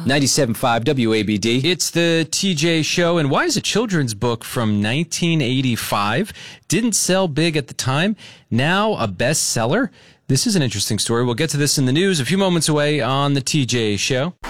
97.5 WABD. It's the TJ Show. And why is a children's book from 1985 didn't sell big at the time, now a bestseller? This is an interesting story. We'll get to this in the news a few moments away on the TJ Show.